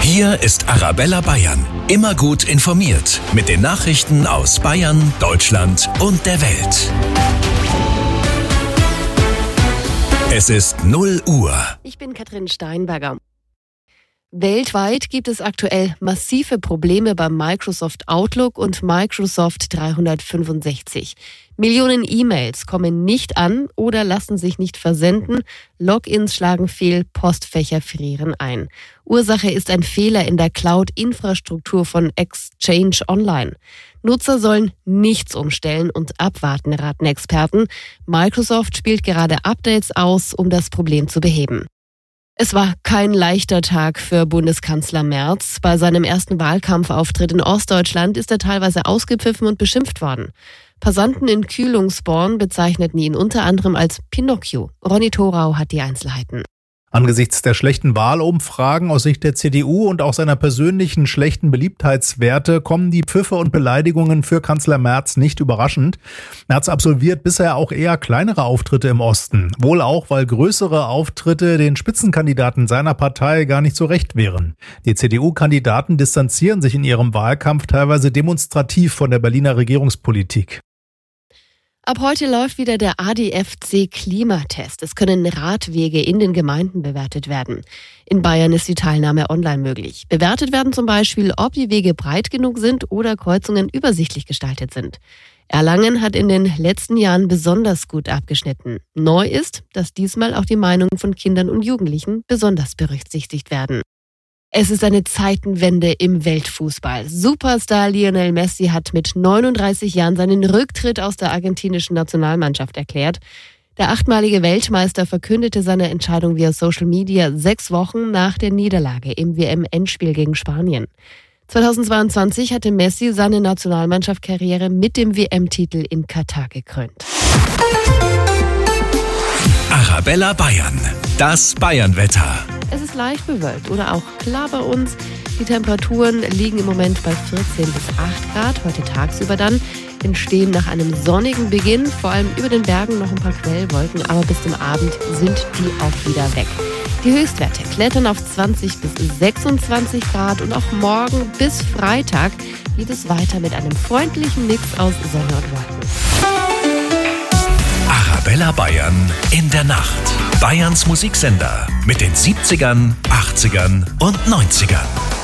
Hier ist Arabella Bayern. Immer gut informiert mit den Nachrichten aus Bayern, Deutschland und der Welt. Es ist 0 Uhr. Ich bin Katrin Steinberger. Weltweit gibt es aktuell massive Probleme beim Microsoft Outlook und Microsoft 365. Millionen E-Mails kommen nicht an oder lassen sich nicht versenden, Logins schlagen fehl, Postfächer frieren ein. Ursache ist ein Fehler in der Cloud-Infrastruktur von Exchange Online. Nutzer sollen nichts umstellen und abwarten, raten Experten. Microsoft spielt gerade Updates aus, um das Problem zu beheben. Es war kein leichter Tag für Bundeskanzler Merz. Bei seinem ersten Wahlkampfauftritt in Ostdeutschland ist er teilweise ausgepfiffen und beschimpft worden. Passanten in Kühlungsborn bezeichneten ihn unter anderem als Pinocchio. Ronny Thorau hat die Einzelheiten. Angesichts der schlechten Wahlumfragen aus Sicht der CDU und auch seiner persönlichen schlechten Beliebtheitswerte kommen die Pfiffe und Beleidigungen für Kanzler Merz nicht überraschend. Merz absolviert bisher auch eher kleinere Auftritte im Osten. Wohl auch, weil größere Auftritte den Spitzenkandidaten seiner Partei gar nicht so recht wären. Die CDU-Kandidaten distanzieren sich in ihrem Wahlkampf teilweise demonstrativ von der Berliner Regierungspolitik. Ab heute läuft wieder der ADFC-Klimatest. Es können Radwege in den Gemeinden bewertet werden. In Bayern ist die Teilnahme online möglich. Bewertet werden zum Beispiel, ob die Wege breit genug sind oder Kreuzungen übersichtlich gestaltet sind. Erlangen hat in den letzten Jahren besonders gut abgeschnitten. Neu ist, dass diesmal auch die Meinungen von Kindern und Jugendlichen besonders berücksichtigt werden. Es ist eine Zeitenwende im Weltfußball. Superstar Lionel Messi hat mit 39 Jahren seinen Rücktritt aus der argentinischen Nationalmannschaft erklärt. Der 8-malige Weltmeister verkündete seine Entscheidung via Social Media 6 Wochen nach der Niederlage im WM-Endspiel gegen Spanien. 2022 hatte Messi seine Nationalmannschaftskarriere mit dem WM-Titel in Katar gekrönt. Arabella Bayern, das Bayern-Wetter. Es ist leicht bewölkt oder auch klar bei uns. Die Temperaturen liegen im Moment bei 14 bis 8 Grad. Heute tagsüber dann entstehen nach einem sonnigen Beginn vor allem über den Bergen noch ein paar Quellwolken, aber bis zum Abend sind die auch wieder weg. Die Höchstwerte klettern auf 20 bis 26 Grad und auch morgen bis Freitag geht es weiter mit einem freundlichen Mix aus Sonne und Wolken. Arabella Bayern in der Nacht. Bayerns Musiksender mit den 70ern, 80ern und 90ern.